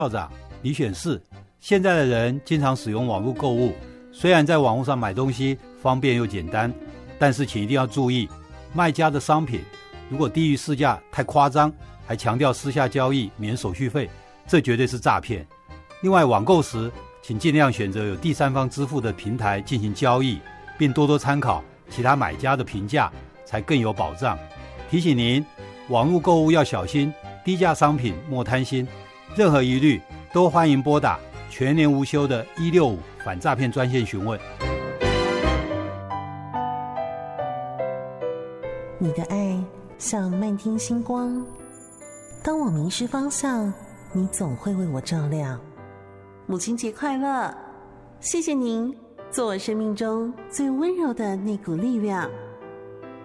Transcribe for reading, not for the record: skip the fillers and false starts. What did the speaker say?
校长，李选是，现在的人经常使用网络购物，虽然在网络上买东西方便又简单，但是请一定要注意，卖家的商品如果低于市价太夸张，还强调私下交易免手续费，这绝对是诈骗。另外，网购时请尽量选择有第三方支付的平台进行交易，并多多参考其他买家的评价，才更有保障。提醒您，网络购物要小心，低价商品莫贪心。任何疑虑都欢迎拨打全年无休的165反诈骗专线询问。 你的爱像漫天星光，当我迷失方向，你总会为我照亮。母亲节快乐！谢谢您，做我生命中最温柔的那股力量。